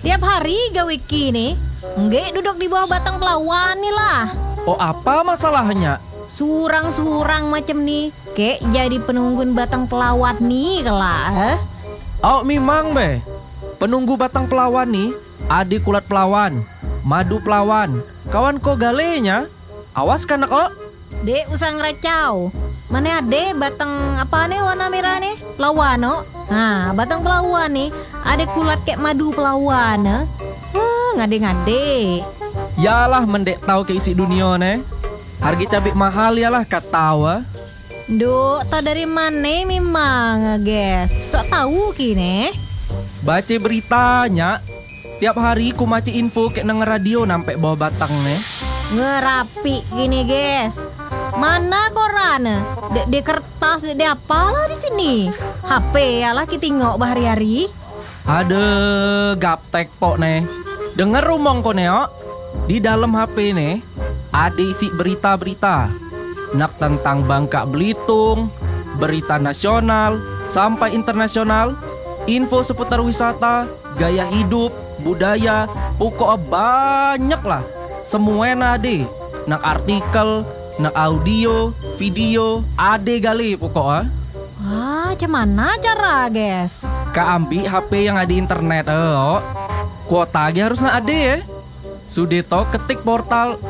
Tiap hari gawe kini, nggak duduk di bawah batang pelawan nih lah. Oh, apa masalahnya? Surang-surang macam nih, kayak jadi penunggun batang pelawat nih kelak. Oh, memang be. Penunggu batang pelawan nih, adik kulat pelawan, madu pelawan, kawan ko galenya. Awas kan kok. Dek usah ngeracau. Mana ade batang apa nih warna merah nih? Pelawan no. Nah, batang pelawan nih, ada kulat kayak madu pelawan. Ngade-ngade. Yalah mendek tahu ke isi dunia nih. Harga cabai mahal yalah kat tahu. Duh, tau dari mana memang, guys? Sok tahu kini. Baca beritanya. Tiap hari ku maci info kayak nang radio nampak bawah batang nih. Ngerapi gini, guys. Mana koran? Di kertas, di apalah di sini? HP ya lah kita tengok bahari-hari. Ada gaptek pok nih. Dengar rumong ko neo. Di dalam HP nih ada isi berita-berita. Nak tentang Bangka Belitung, berita nasional sampai internasional, info seputar wisata, gaya hidup, budaya, pokok banyak lah. Semuanya ada. Nak artikel, nak audio, video, ade gali pokoknya. Wah, cuman cara, guys? Ka ambil HP yang ada internet, kuota lagi harus nak ada ya. Sudeto ketik portal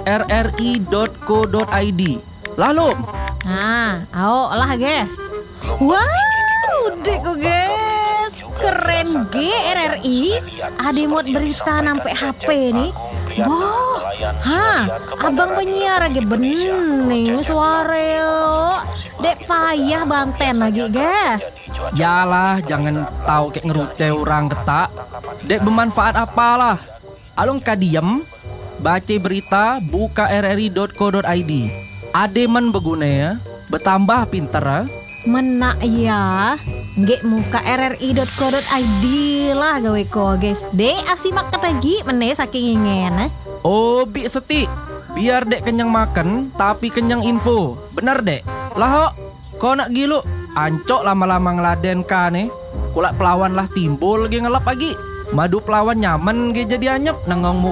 rri.co.id. Lalu. Nah, ao lah, guys. Wow, deko guys, keren RRI. Ada mod berita nampak HP nih. Boh, abang penyiar lagi bening suara yo. Dek payah banten lagi, guys. Yalah, jangan tahu kayak ngeruceh orang ketak. Dek bermanfaat apalah. Alung kadiem, baca berita, buka rri.co.id. Ademan beguna ya, bertambah pinter ya. Menak ya, nggak muka rri.co.id lah gawe ko, guys. Dek asimak lagi meneh saking ingin. Oh, bi seti. Biar dek kenyang makan, tapi kenyang info. Benar dek. Lah kok nak gilu? Ancok lama-lama ngeladen ka nih. Kulak pelawan lah timbul lagi ngelap lagi. Madu pelawan nyaman ge jadi anyep nangong